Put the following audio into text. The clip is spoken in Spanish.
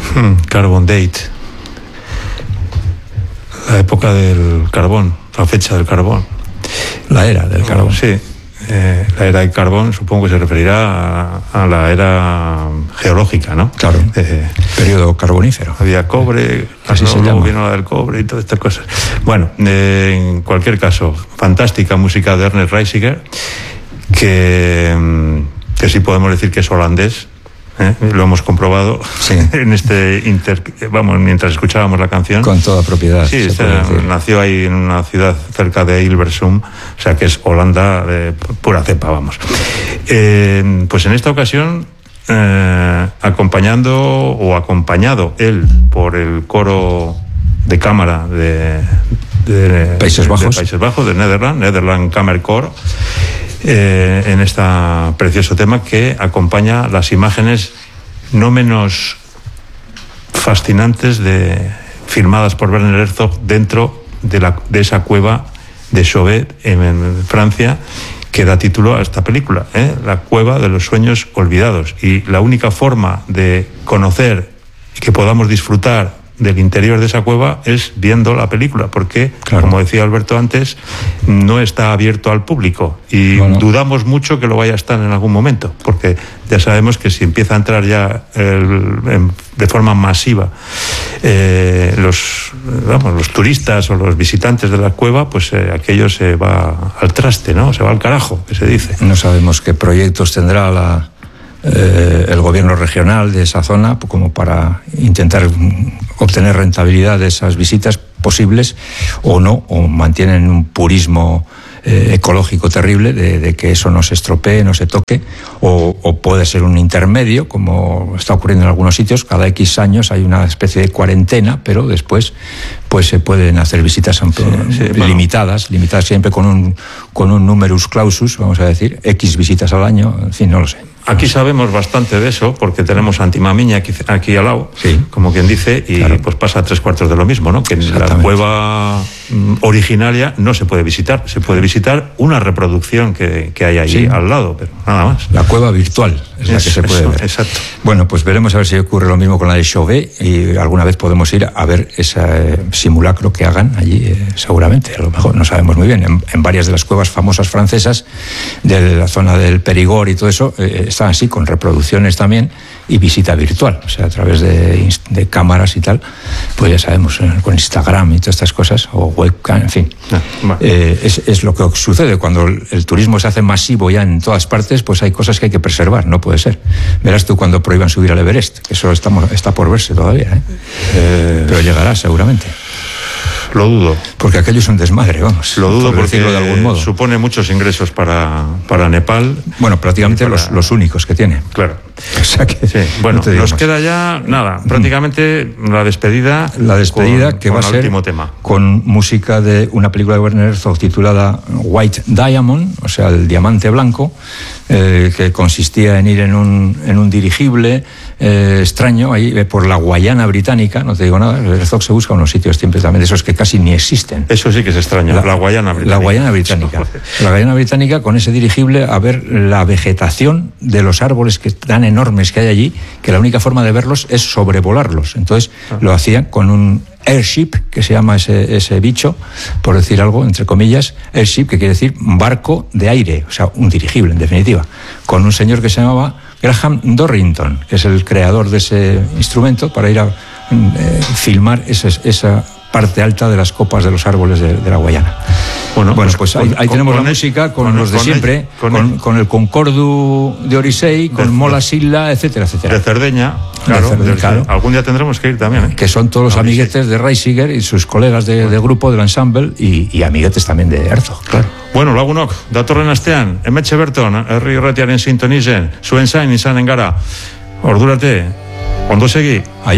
Carbon Date. La época del carbón, la fecha del carbón. La era del carbón. Sí. La era del carbón supongo que se referirá a la era geológica, ¿no? Claro, periodo carbonífero. Había cobre, luego vino la del cobre y todas estas cosas. Bueno, en cualquier caso, fantástica música de Ernest Reisiger, que sí podemos decir que es holandés. Lo hemos comprobado en mientras escuchábamos la canción. Con toda propiedad. Sí, nació ahí en una ciudad cerca de Hilversum, o sea que es Holanda de pura cepa, vamos. Pues en esta ocasión, acompañado él por el coro de cámara de Países Bajos, de Nederland Kammerchor, en este precioso tema que acompaña las imágenes no menos fascinantes filmadas por Werner Herzog dentro de esa cueva de Chauvet en Francia, que da título a esta película, La cueva de los sueños olvidados. Y la única forma de conocer y que podamos disfrutar del interior de esa cueva es viendo la película, porque, claro, como decía Alberto antes, no está abierto al público y dudamos mucho que lo vaya a estar en algún momento, porque ya sabemos que si empieza a entrar ya de forma masiva los turistas o los visitantes de la cueva, pues aquello se va al traste, ¿no? Se va al carajo, que se dice. No sabemos qué proyectos tendrá el gobierno regional de esa zona como para intentar obtener rentabilidad de esas visitas posibles o no, o mantienen un purismo ecológico terrible de que eso no se estropee, no se toque, o puede ser un intermedio, como está ocurriendo en algunos sitios. Cada X años hay una especie de cuarentena, pero después pues se pueden hacer visitas limitadas siempre con un numerus clausus, vamos a decir, X visitas al año, en fin, no lo sé. Aquí sabemos bastante de eso, porque tenemos Antimamiña aquí al lado, como quien dice, y claro, pues pasa 3/4 de lo mismo, ¿no? Que en la cueva originaria no se puede visitar, se puede visitar una reproducción que hay allí al lado, pero nada más. La cueva virtual es la que se puede ver. Exacto. Bueno, pues veremos a ver si ocurre lo mismo con la de Chauvet, y alguna vez podemos ir a ver ese simulacro que hagan allí, seguramente, a lo mejor, no sabemos muy bien. En varias de las cuevas famosas francesas, de la zona del Perigord y todo eso, están así, con reproducciones también y visita virtual, o sea, a través de cámaras y tal, pues ya sabemos, con Instagram y todas estas cosas, o webcam, en fin. Es lo que sucede cuando el turismo se hace masivo ya en todas partes, pues hay cosas que hay que preservar, no puede ser. Verás tú cuando prohíban subir al Everest, que eso está por verse todavía, pero llegará seguramente. Lo dudo. Porque aquello es un desmadre, vamos. Lo dudo por porque de algún modo. Supone muchos ingresos para Nepal. Bueno, prácticamente los únicos que tiene. Claro. O sea que, sí. Bueno, nos queda ya nada, prácticamente la despedida. La despedida que va a ser último tema, con música de una película de Werner Herzog titulada White Diamond, o sea, el diamante blanco, que consistía en ir en un dirigible extraño ahí por la Guayana británica. No te digo nada, Herzog se busca unos sitios siempre también de esos que casi ni existen. Eso sí que es extraño, la Guayana británica. La Guayana británica. La Guayana británica, con ese dirigible a ver la vegetación de los árboles tan enormes que hay allí, que la única forma de verlos es sobrevolarlos. Entonces lo hacían con un airship, que se llama ese bicho, por decir algo, entre comillas, airship, que quiere decir barco de aire, o sea, un dirigible, en definitiva, con un señor que se llamaba Graham Dorrington, que es el creador de ese instrumento, para ir a filmar esa parte alta de las copas de los árboles de la Guayana. Bueno, pues ahí tenemos la música con los de siempre, con el Concordu de Orisei, con Mola Silla, etcétera, etcétera. De Cerdeña, claro. Algún día tendremos que ir también, que son todos los amiguetes de Reisiger y sus colegas de grupo, del ensemble, y amiguetes también de Herzog, claro. Bueno, lagunok, datorren astean, hemetxe berton, herri irratiaren sintonizen, zuen zain izan engara, ordurate, ondo segi.